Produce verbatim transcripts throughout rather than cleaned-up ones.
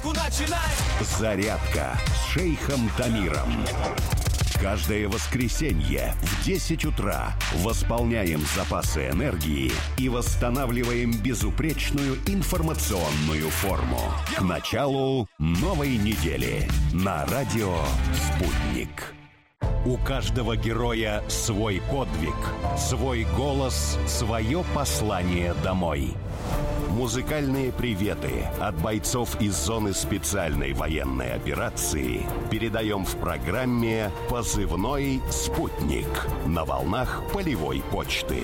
зарядку начинай. Зарядка с шейхом Тамиром. Каждое воскресенье в десять утра восполняем запасы энергии и восстанавливаем безупречную информационную форму. К началу новой недели на радио «Спутник». У каждого героя свой подвиг, свой голос, свое послание домой. Музыкальные приветы от бойцов из зоны специальной военной операции передаем в программе «Позывной Спутник» на волнах полевой почты.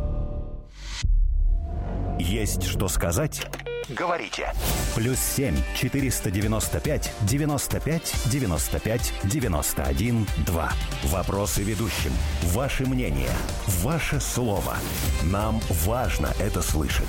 Есть что сказать? Говорите. Плюс семь четыреста девяносто пять девяносто пять девяносто пять девяносто один два. Вопросы ведущим. Ваше мнение. Ваше слово. Нам важно это слышать.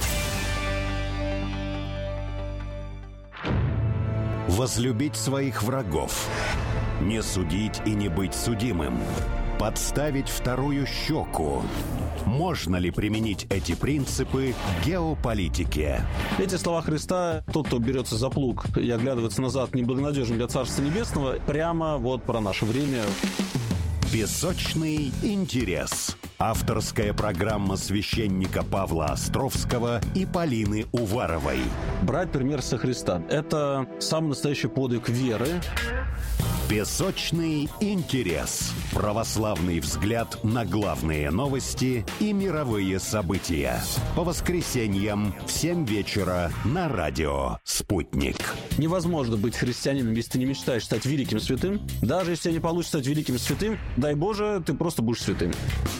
Возлюбить своих врагов. Не судить и не быть судимым. Подставить вторую щеку. Можно ли применить эти принципы к геополитике? Эти слова Христа: тот, кто берется за плуг и оглядывается назад, неблагонадежен для Царства Небесного, прямо вот про наше время. Песочный интерес. Авторская программа священника Павла Островского и Полины Уваровой. Брать пример со Христа – это самый настоящий подвиг веры. Песочный интерес. Православный взгляд на главные новости и мировые события. По воскресеньям в семь вечера на радио «Спутник». Невозможно быть христианином, если ты не мечтаешь стать великим святым. Даже если тебе не получится стать великим святым, дай Боже, ты просто будешь святым.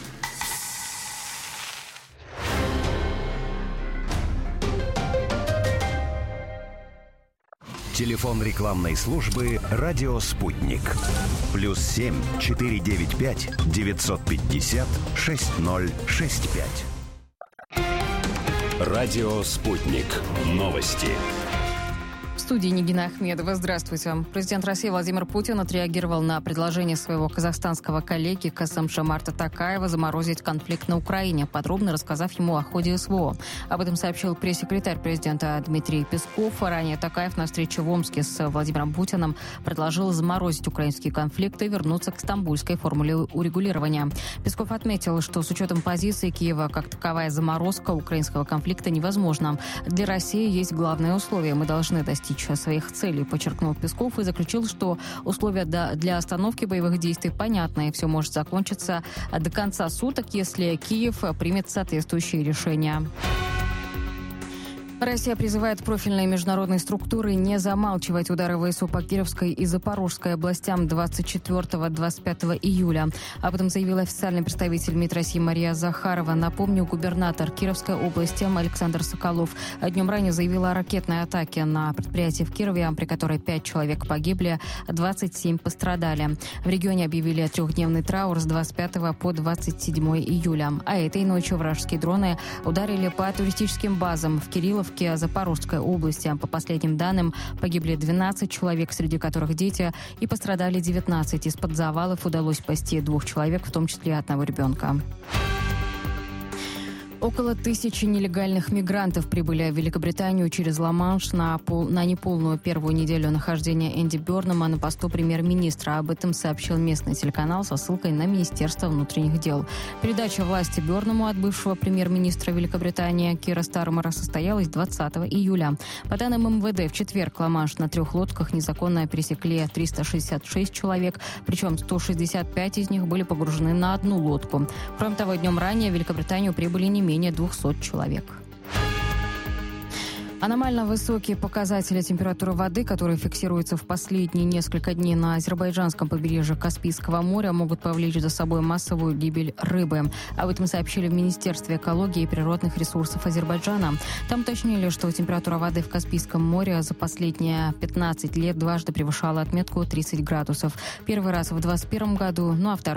Телефон рекламной службы «Радио Спутник». Плюс семь четыре девять пять девятьсот пятьдесят шесть ноль шесть пять. Радио Спутник. Новости. В студии Нигина Ахмедова. Здравствуйте. Президент России Владимир Путин отреагировал на предложение своего казахстанского коллеги Касым-Жомарта Токаева заморозить конфликт на Украине, подробно рассказав ему о ходе СВО. Об этом сообщил пресс-секретарь президента Дмитрий Песков. Ранее Токаев на встрече в Омске с Владимиром Путиным предложил заморозить украинский конфликт и вернуться к стамбульской формуле урегулирования. Песков отметил, что с учетом позиции Киева как таковая заморозка украинского конфликта невозможна. Для России есть главное условие: мы должны достичь своих целей, подчеркнул Песков, и заключил, что условия для остановки боевых действий понятны, и все может закончиться до конца суток, если Киев примет соответствующие решения. Россия призывает профильные международные структуры не замалчивать удары ВСУ по Кировской и Запорожской областям двадцать четвёртого — двадцать пятого июля. Об этом заявил официальный представитель МИД России Мария Захарова. Напомню, губернатор Кировской области Александр Соколов днем ранее заявил о ракетной атаке на предприятие в Кирове, при которой пять человек погибли, двадцать семь пострадали. В регионе объявили трехдневный траур с двадцать пятого по двадцать седьмое июля. А этой ночью вражеские дроны ударили по туристическим базам в Кирилловке, Запорожской области. По последним данным, погибли двенадцать человек, среди которых дети, и пострадали девятнадцать. Из-под завалов удалось спасти двух человек, в том числе одного ребенка. Около тысячи нелегальных мигрантов прибыли в Великобританию через Ла-Манш на, пол, на неполную первую неделю нахождения Энди Бёрнама на посту премьер-министра. Об этом сообщил местный телеканал со ссылкой на Министерство внутренних дел. Передача власти Бёрнаму от бывшего премьер-министра Великобритании Кира Стармера состоялась двадцатого июля. По данным эм вэ дэ, в четверг Ла-Манш на трех лодках незаконно пересекли триста шестьдесят шесть человек, причем сто шестьдесят пять из них были погружены на одну лодку. Кроме того, днем ранее в Великобританию прибыли не менее менее двухсот человек. Аномально высокие показатели температуры воды, которые фиксируются в последние несколько дней на азербайджанском побережье Каспийского моря, могут повлечь за собой массовую гибель рыбы. Об этом сообщили в Министерстве экологии и природных ресурсов Азербайджана. Там уточнили, что температура воды в Каспийском море за последние пятнадцать лет дважды превышала отметку тридцать градусов. Первый раз в двадцать первом году, ну а второй